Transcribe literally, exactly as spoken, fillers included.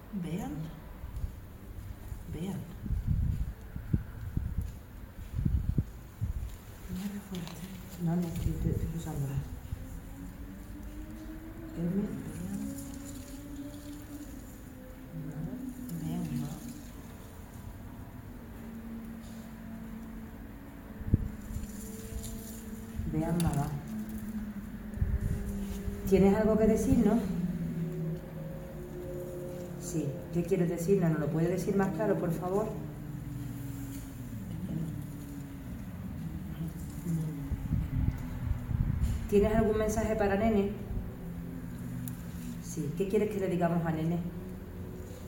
Vean. Vean. Mira fuerte. No, no, estoy, estoy, estoy usándola. M, Vean. Vean, ¿no? vean nada. ¿Tienes algo que decir, no? Sí, ¿qué quieres decir? ¿No, no lo puedes decir más claro, por favor? ¿Tienes algún mensaje para Nene? Sí, ¿qué quieres que le digamos a Nene?